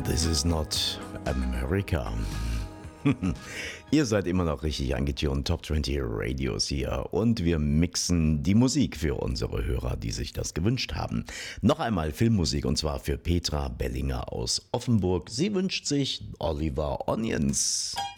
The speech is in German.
This is not America. Ihr seid immer noch richtig angetunt, Top 20 Radios hier und wir mixen die Musik für unsere Hörer, die sich das gewünscht haben. Noch einmal Filmmusik und zwar für Petra Bellinger aus Offenburg. Sie wünscht sich Oliver Onions.